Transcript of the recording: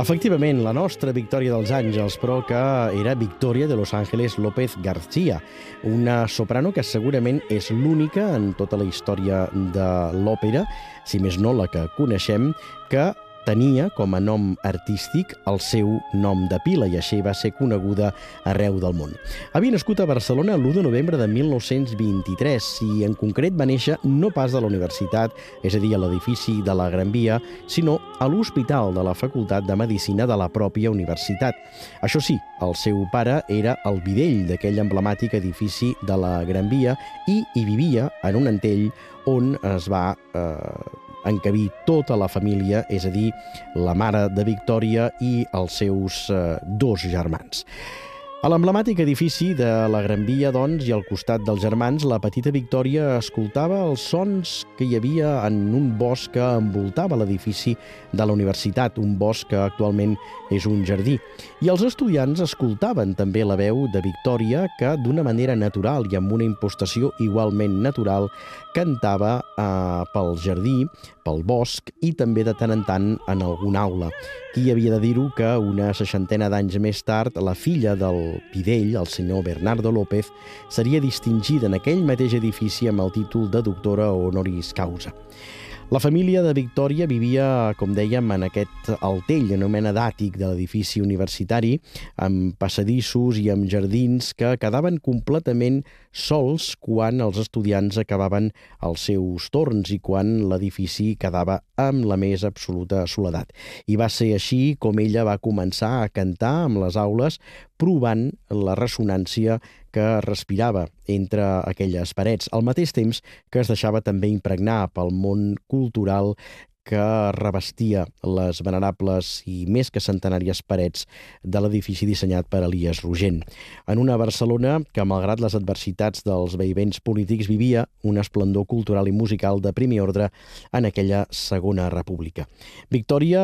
Efectivament, la nostra Victòria dels Àngels, però que era Victoria de Los Ángeles López García, una soprano que segurament és l'única en tota la història de l'òpera, si més no la que coneixem, que tenia com a nom artístic el seu nom de pila i així va ser coneguda arreu del món. Havia nascut a Barcelona l'1 de novembre de 1923 i en concret va néixer no pas a la universitat, és a dir, a l'edifici de la Gran Via, sinó a l'Hospital de la Facultat de Medicina de la pròpia universitat. Això sí, el seu pare era el bidell d'aquell emblemàtic edifici de la Gran Via i hi vivia en un antell on es va encabir tota la família, és a dir, la mare de Victòria i els seus dos germans. A l'emblemàtic edifici de la Gran Via, doncs, i al costat dels germans, la petita Victòria escoltava els sons que hi havia en un bosc que envoltava l'edifici de la universitat, un bosc que actualment és un jardí. I els estudiants escoltaven també la veu de Victòria, que d'una manera natural i amb una impostació igualment natural cantava pel jardí, pel bosc i també de tant en alguna aula. Qui havia de dir-ho que una 60ena d'anys més tard la filla del bidell, el senyor Bernardo López, seria distingida en aquell mateix edifici amb el títol de doctora honoris causa. La família de Victòria vivia, com dèiem, en aquest altell, anomenat àtic de l'edifici universitari, amb passadissos i amb jardins que quedaven completament sols quan els estudiants acabaven els seus torns i quan l'edifici quedava amb la més absoluta soledat. I va ser així com ella va començar a cantar amb les aules, provant la ressonància que respirava entre aquelles parets, al mateix temps que es deixava també impregnar pel món cultural que revestia les venerables i més que centenàries parets de l'edifici dissenyat per Elies Rogent. En una Barcelona que, malgrat les adversitats dels vaivents polítics, vivia un esplendor cultural i musical de primer ordre en aquella Segona República. Victòria